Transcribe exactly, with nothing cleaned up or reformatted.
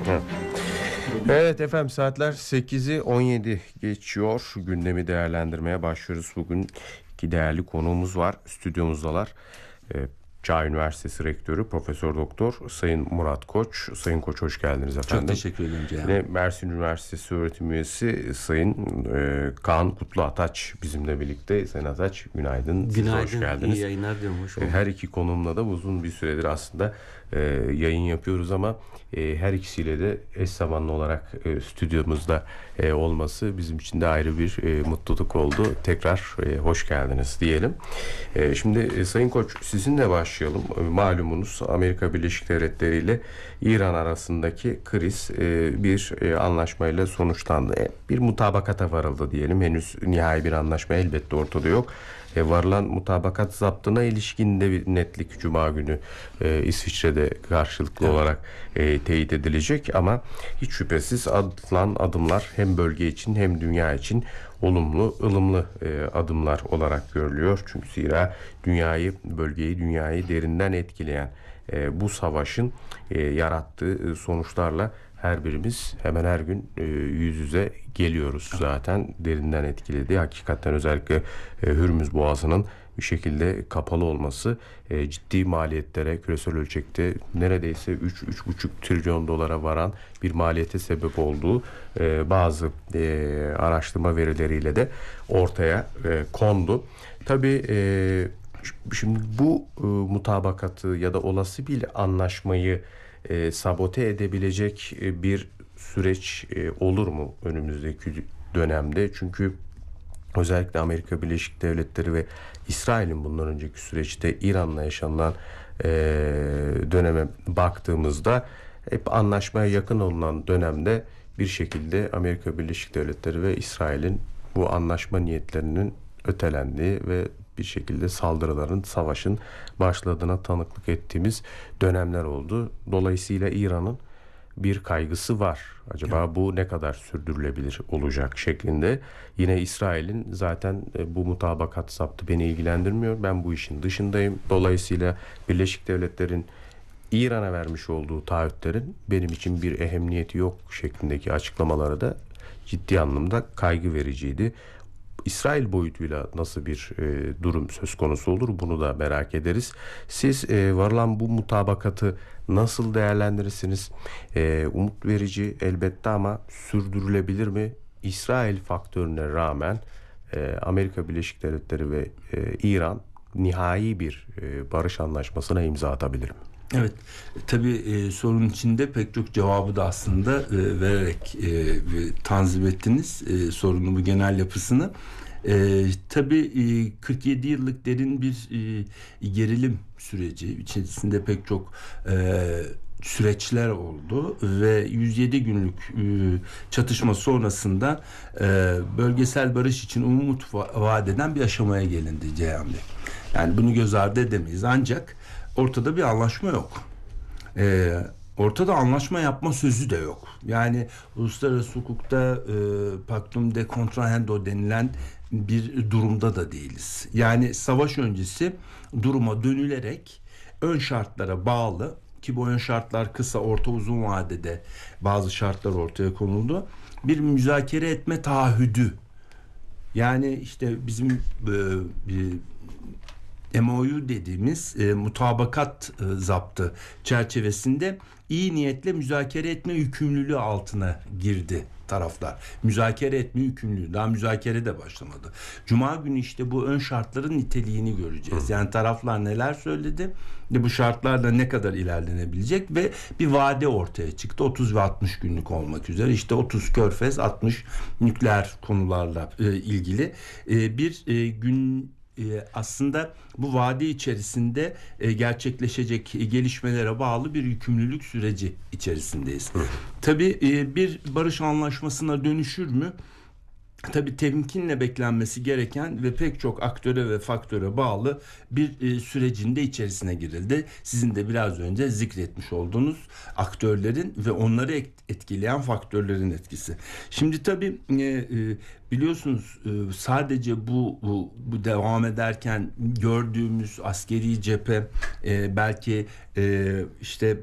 Evet. Evet efendim, saatler sekizi on yedi geçiyor. Gündemi değerlendirmeye başlıyoruz. Bugün iki değerli konuğumuz var. Stüdyomuzdalar. Ee, Çağ Üniversitesi Rektörü Profesör Doktor Sayın Murat Koç. Sayın Koç, hoş geldiniz efendim. Çok teşekkür ederim Ceyhan. Yine Mersin Üniversitesi öğretim üyesi Sayın e, Kaan Kutlu Ataç bizimle birlikte. Sayın Ataç, günaydın. Günaydın. Siz hoş geldiniz. İyi yayınlar diyorum. Hoş bulduk. Her iki konumla da uzun bir süredir aslında e, yayın yapıyoruz ama e, her ikisiyle de eş zamanlı olarak e, stüdyomuzda e, olması bizim için de ayrı bir e, mutluluk oldu. Tekrar e, hoş geldiniz diyelim. E, şimdi e, Sayın Koç, sizinle başlayalım. E, malumunuz Amerika Birleşik Devletleri ile İran arasındaki kriz e, bir e, anlaşmayla sonuçlandı. E, bir mutabakata varıldı diyelim. Henüz nihai bir anlaşma elbette ortada yok. E, varılan mutabakat zaptına ilişkin de bir netlik Cuma günü e, İsviçre'de karşılıklı evet. olarak e, teyit edilecek ama hiç şüphesiz atılan adımlar hem bölge için hem dünya için olumlu, ılımlı e, adımlar olarak görülüyor. Çünkü zira dünyayı, bölgeyi, dünyayı derinden etkileyen e, bu savaşın e, yarattığı e, sonuçlarla her birimiz hemen her gün e, yüz yüze geliyoruz zaten. Derinden etkiledi. Hakikaten özellikle e, Hürmüz Boğazı'nın bir şekilde kapalı olması e, ciddi maliyetlere, küresel ölçekte neredeyse üç üç buçuk trilyon dolara varan bir maliyete sebep olduğu e, bazı e, araştırma verileriyle de ortaya e, kondu. Tabii e, şimdi bu e, mutabakatı ya da olası bir anlaşmayı E, sabote edebilecek e, bir süreç e, olur mu önümüzdeki dönemde? Çünkü özellikle Amerika Birleşik Devletleri ve İsrail'in bundan önceki süreçte İran'la yaşanılan e, döneme baktığımızda hep anlaşmaya yakın olunan dönemde bir şekilde Amerika Birleşik Devletleri ve İsrail'in bu anlaşma niyetlerinin ötelendiği ve bir şekilde saldırıların, savaşın başladığına tanıklık ettiğimiz dönemler oldu. Dolayısıyla İran'ın bir kaygısı var. Acaba evet. bu ne kadar sürdürülebilir olacak şeklinde. Yine İsrail'in zaten bu mutabakat zaptı beni ilgilendirmiyor. Ben bu işin dışındayım. Dolayısıyla Birleşik Devletler'in İran'a vermiş olduğu taahhütlerin benim için bir ehemmiyeti yok şeklindeki açıklamaları da ciddi anlamda kaygı vericiydi. İsrail boyutuyla nasıl bir e, durum söz konusu olur, bunu da merak ederiz. Siz e, varılan bu mutabakatı nasıl değerlendirirsiniz? E, umut verici elbette ama sürdürülebilir mi? İsrail faktörüne rağmen e, Amerika Birleşik Devletleri ve e, İran nihai bir e, barış anlaşmasına imza atabilir mi? Evet, tabii e, sorunun içinde pek çok cevabı da aslında e, vererek e, tanzim ettiniz e, sorunun bu genel yapısını. E, tabii e, kırk yedi yıllık derin bir e, gerilim süreci içerisinde pek çok e, süreçler oldu ve yüz yedi günlük e, çatışma sonrasında e, bölgesel barış için umut va- vaat eden bir aşamaya gelindi Ceyhan Bey. Yani bunu göz ardı edemeyiz, ancak ortada bir anlaşma yok. Ee, ortada anlaşma yapma sözü de yok. Yani uluslararası hukukta e, Pactum de Contrahendo denilen bir durumda da değiliz. Yani savaş öncesi duruma dönülerek ön şartlara bağlı, ki bu ön şartlar kısa, orta, uzun vadede bazı şartlar ortaya konuldu. Bir müzakere etme taahhüdü. Yani işte bizim e, bir M O U dediğimiz e, mutabakat e, zaptı çerçevesinde iyi niyetle müzakere etme yükümlülüğü altına girdi taraflar. Müzakere etme yükümlülüğü. Daha müzakere de başlamadı. Cuma günü işte bu ön şartların niteliğini göreceğiz. Yani taraflar neler söyledi ve bu şartlarla ne kadar ilerlenebilecek ve bir vade ortaya çıktı. otuz ve altmış günlük olmak üzere. İşte otuz Körfez, altmış nükleer konularla e, ilgili e, bir e, gün Ee, aslında bu vade içerisinde e, gerçekleşecek gelişmelere bağlı bir yükümlülük süreci içerisindeyiz. Hı. Tabii e, bir barış anlaşmasına dönüşür mü? Tabii temkinle beklenmesi gereken ve pek çok aktöre ve faktöre bağlı bir e, sürecin de içerisine girildi. Sizin de biraz önce zikretmiş olduğunuz aktörlerin ve onları etkileyen faktörlerin etkisi. Şimdi tabii e, e, biliyorsunuz e, sadece bu, bu bu devam ederken gördüğümüz askeri cephe, e, belki e, işte